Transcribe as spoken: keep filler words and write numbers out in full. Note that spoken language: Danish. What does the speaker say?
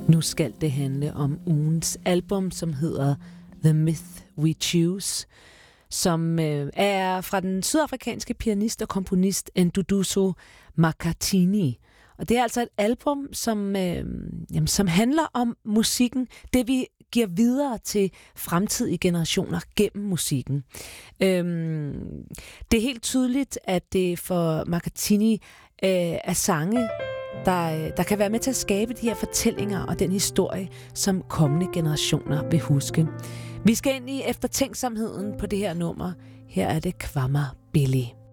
Nu skal det handle om ugens album, som hedder The Myth We Choose, som øh, er fra den sydafrikanske pianist og komponist Nduduzo Makhathini. Og det er altså et album, som, øh, jamen, som handler om musikken, det vi giver videre til fremtidige generationer gennem musikken. Øhm, det er helt tydeligt, at det for Makhathini øh, er sange, der, der kan være med til at skabe de her fortællinger og den historie, som kommende generationer vil huske. Vi skal ind i eftertænksomheden på det her nummer. Her er det Kwama Billy.